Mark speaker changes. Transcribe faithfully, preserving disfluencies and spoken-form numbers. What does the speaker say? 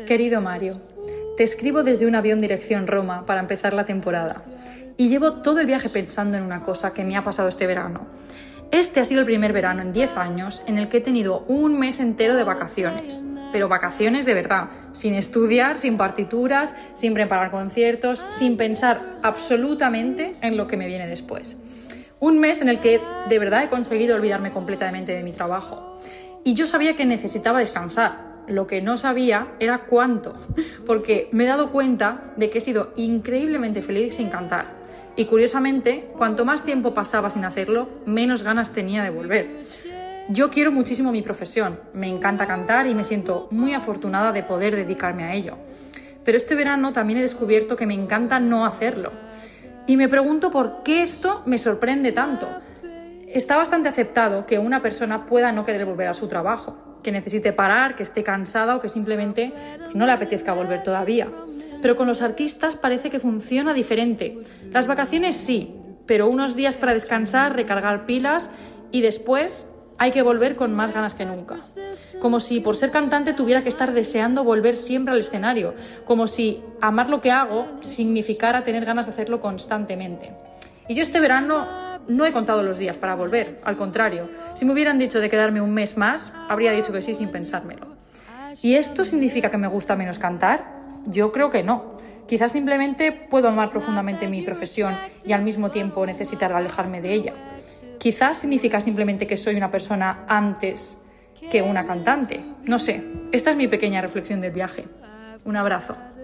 Speaker 1: Querido Mario, te escribo desde un avión dirección Roma para empezar la temporada y llevo todo el viaje pensando en una cosa que me ha pasado este verano. Este ha sido el primer verano en diez años en el que he tenido un mes entero de vacaciones, pero vacaciones de verdad, sin estudiar, sin partituras, sin preparar conciertos, sin pensar absolutamente en lo que me viene después. Un mes en el que de verdad he conseguido olvidarme completamente de mi trabajo. Y yo sabía que necesitaba descansar. Lo que no sabía era cuánto, porque me he dado cuenta de que he sido increíblemente feliz sin cantar. Y curiosamente, cuanto más tiempo pasaba sin hacerlo, menos ganas tenía de volver. Yo quiero muchísimo mi profesión, me encanta cantar y me siento muy afortunada de poder dedicarme a ello. Pero este verano también he descubierto que me encanta no hacerlo. Y me pregunto por qué esto me sorprende tanto. Está bastante aceptado que una persona pueda no querer volver a su trabajo, que necesite parar, que esté cansada o que simplemente pues, no le apetezca volver todavía. Pero con los artistas parece que funciona diferente. Las vacaciones sí, pero unos días para descansar, recargar pilas y después hay que volver con más ganas que nunca. Como si por ser cantante tuviera que estar deseando volver siempre al escenario, como si amar lo que hago significara tener ganas de hacerlo constantemente. Y yo este verano no he contado los días para volver, al contrario. Si me hubieran dicho de quedarme un mes más, habría dicho que sí sin pensármelo. ¿Y esto significa que me gusta menos cantar? Yo creo que no. Quizás simplemente puedo amar profundamente mi profesión y al mismo tiempo necesitar alejarme de ella. Quizás significa simplemente que soy una persona antes que una cantante. No sé, esta es mi pequeña reflexión del viaje. Un abrazo.